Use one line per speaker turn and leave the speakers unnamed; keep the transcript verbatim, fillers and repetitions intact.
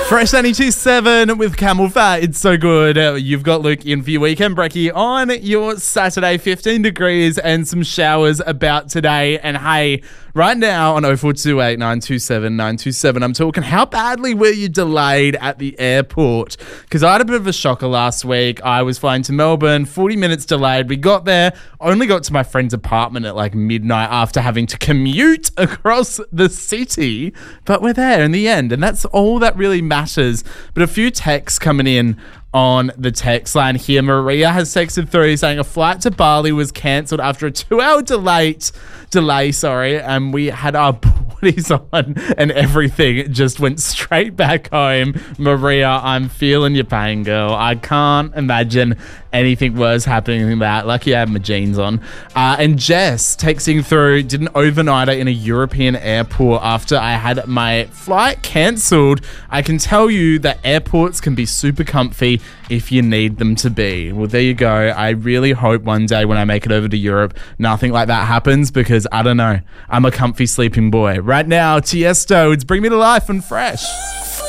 Fresh ninety-two point seven with Camel Fat. It's so good. Uh, you've got Luke in for your weekend brekkie on your Saturday, fifteen degrees and some showers about today. And hey, right now on oh four two eight, nine two seven, nine two seven, I'm talking how badly were you delayed at the airport? Because I had a bit of a shocker last week. I was flying to Melbourne, forty minutes delayed. We got there, only got to my friend's apartment at like midnight after having to commute across the city. But we're there in the end, and that's all that really matters. But a few texts coming in on the text line here. Maria has texted through saying a flight to Bali was cancelled after a two-hour delay, delay, sorry, and we had our bodies on and everything just went straight back home. Maria, I'm feeling your pain, girl. I can't imagine anything worse happening than that. Lucky I have my jeans on. Uh, and Jess texting through, did an overnighter in a European airport after I had my flight cancelled. I can tell you that airports can be super comfy if you need them to be. Well, there you go. I really hope one day when I make it over to Europe, nothing like that happens, because I don't know. I'm a comfy sleeping boy. Right now, Tiesto, it's Bring Me to Life and Fresh.